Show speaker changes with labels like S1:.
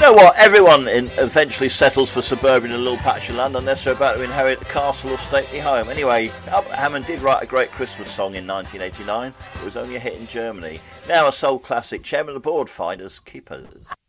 S1: know what? Everyone eventually settles for suburban and a little patch of land unless they're about to inherit a castle or stately home. Anyway, Albert Hammond did write a great Christmas song in 1989. It was only a hit in Germany. Now a soul classic. Chairman of the board, finders keepers.